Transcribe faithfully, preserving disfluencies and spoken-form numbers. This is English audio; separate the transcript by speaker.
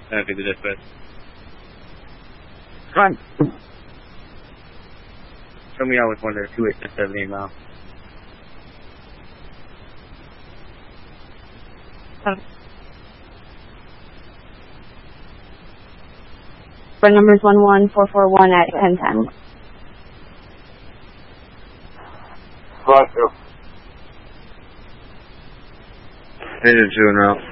Speaker 1: I'll take the dispatch.
Speaker 2: Come on.
Speaker 1: Show me out with one there, two eight six seven eight miles.
Speaker 2: Run numbers one one four four one at ten ten.
Speaker 3: Roger.
Speaker 1: Engine two and route.